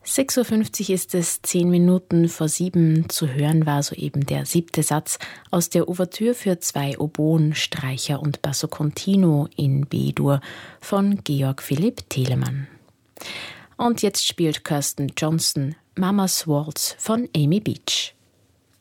6:50 Uhr ist es, 10 Minuten vor 7. Zu hören war soeben der 7. Satz aus der Ouvertüre für 2 Oboen, Streicher und Basso Continuo in B-Dur von Georg Philipp Telemann. Und jetzt spielt Kirsten Johnston Mama's Waltz von Amy Beach.